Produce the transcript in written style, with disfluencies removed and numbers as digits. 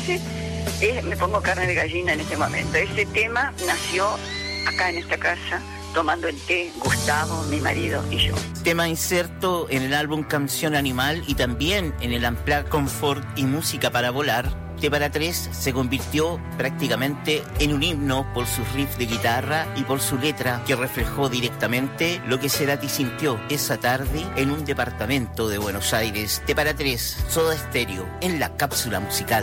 parece, me pongo carne de gallina en este momento. Ese tema nació acá en esta casa, tomando el té, Gustavo, mi marido y yo. Tema inserto en el álbum Canción Animal y también en el Unplugged Confort y Música para Volar. T para Tres se convirtió prácticamente en un himno por sus riffs de guitarra y por su letra que reflejó directamente lo que Cerati sintió esa tarde en un departamento de Buenos Aires. T para Tres, Soda Stereo, en la cápsula musical.